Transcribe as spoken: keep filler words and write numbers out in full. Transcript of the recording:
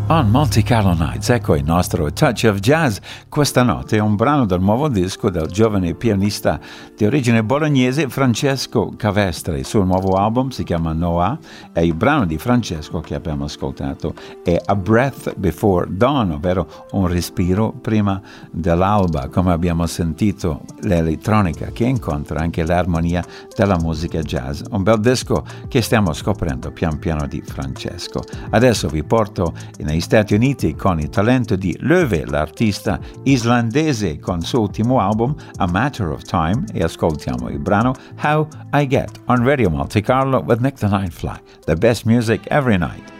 On Monte Carlo Nights, ecco il nostro Touch of Jazz. Questa notte è un brano del nuovo disco del giovane pianista di origine bolognese Francesco Cavestre. Il suo nuovo album si chiama Noah e il brano di Francesco che abbiamo ascoltato è A Breath Before Dawn, ovvero un respiro prima dell'alba, come abbiamo sentito l'elettronica che incontra anche l'armonia della musica jazz. Un bel disco che stiamo scoprendo pian piano di Francesco. Adesso vi porto nei Stati Uniti con il talento di Löwe, l'artista islandese, con il suo ultimo album A Matter of Time, e ascoltiamo il brano How I Get on Radio Monte Carlo with Nick the Nightfly. The best music every night.